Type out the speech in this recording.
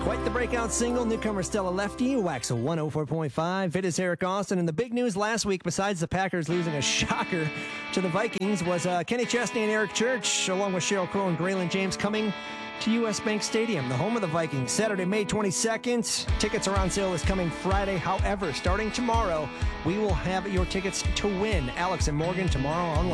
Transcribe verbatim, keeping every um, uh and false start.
Quite the breakout single, newcomer Stella Lefty, Wax one oh four point five. It is Eric Austin. And the big news last week, besides the Packers losing a shocker to the Vikings, was uh, Kenny Chesney and Eric Church, along with Sheryl Crow and Graylin James, coming to U S. Bank Stadium, the home of the Vikings, Saturday, May twenty-second. Tickets are on sale this coming Friday. However, starting tomorrow, we will have your tickets to win. Alex and Morgan tomorrow on